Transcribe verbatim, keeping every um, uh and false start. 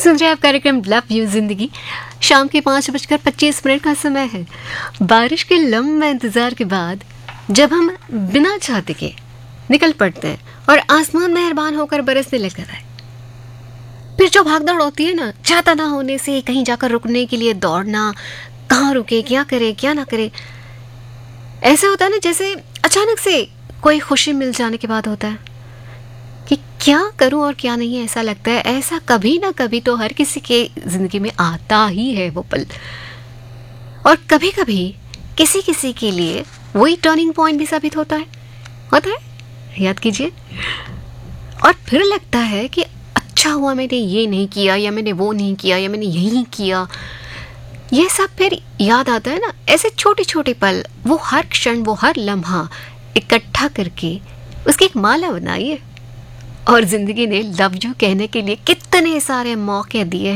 सुन रहे हैं आप कार्यक्रम लव यू जिंदगी। शाम के पाँच बजकर पच्चीस मिनट का समय है। बारिश के लंबे इंतजार के बाद जब हम बिना चाहते के निकल पड़ते हैं और आसमान मेहरबान होकर बरसने लगता है, फिर जो भागदौड़ होती है ना, चाहता ना होने से कहीं जाकर रुकने के लिए दौड़ना, कहाँ रुके, क्या करे क्या ना करे, ऐसा होता है ना जैसे अचानक से कोई खुशी मिल जाने के बाद होता है कि क्या करूं और क्या नहीं। ऐसा लगता है ऐसा कभी ना कभी तो हर किसी के जिंदगी में आता ही है वो पल, और कभी कभी किसी किसी के लिए वही टर्निंग पॉइंट भी साबित होता है होता है याद कीजिए। और फिर लगता है कि अच्छा हुआ मैंने ये नहीं किया, या मैंने वो नहीं किया, या मैंने यही किया। ये सब फिर याद आता है ना, ऐसे छोटे छोटे पल, वो हर क्षण, वो हर लम्हा इकट्ठा करके उसकी एक माला बनाई है। और जिंदगी ने लव यू कहने के लिए कितने सारे मौके दिए